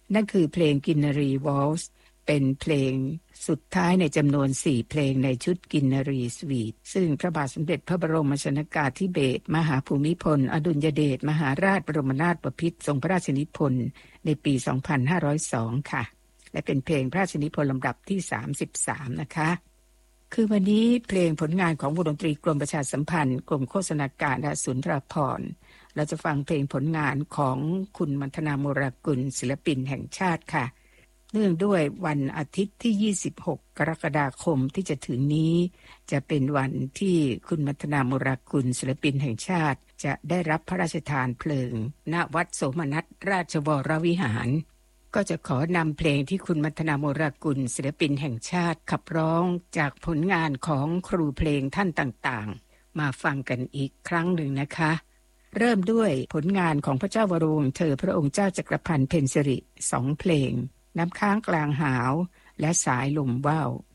นั่นคือเพลงกินนารีวอลส์เป็นเพลงสุดท้ายในจำนวน4เพลงในชุดกินนารีสวีทซึ่งพระบาทสมเด็จพระบรมชนกาธิเบศรมหาภูมิพลอดุลยเดชมหาราชบรมนาถบพิตรทรงพระราชนิพนธ์ในปี 2502 ค่ะและเป็นเพลงพระราชนิพนธ์ลำดับที่33นะคะคือวันนี้เพลงผลงานของวงดนตรีกรมประชาสัมพันธ์กรมโฆษณาการและสุนทรภรณ์เราจะฟังเพลงผลงานของคุณมัณฑนาโมรากุลศิลปินแห่งชาติค่ะเนื่องด้วยวันอาทิตย์ที่26กรกฎาคมที่จะถึงนี้จะเป็นวันที่คุณมัณฑนาโมรากุลศิลปินแห่งชาติจะได้รับพระราชทานเพลิงณวัดโสมนัสราชวรวิหารก็จะขอนำเพลงที่คุณมัณฑนาโมรากุลศิลปินแห่งชาติขับร้องจากผลงานของครูเพลงท่านต่างๆมาฟังกันอีกครั้งหนึ่งนะคะเริ่มด้วยผลงานของพระเจ้าวรวงศ์เธอพระองค์เจ้าจักรพันธ์เพ็ญสิริ2เพลงน้ำค้างกลางหาวและสายลมว่าว